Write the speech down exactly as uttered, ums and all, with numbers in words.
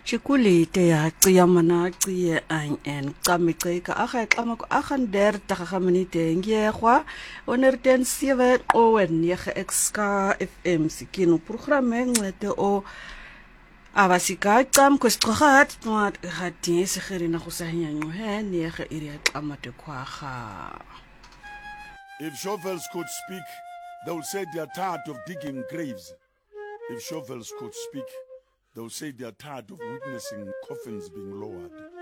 Chikulite ya cia mana cie an en kamike ka aga klama ko agan der daga minute ngegwa wanneer ten sewe o en nege exka F M sikino programme ngete o abasika cam kwestrohat wat hati segeri na go sahinyanyo he nege iri klama te kwaga. If shovels could speak, they would say they are tired of digging graves. If shovels could speak, they would say they are tired of witnessing coffins being lowered.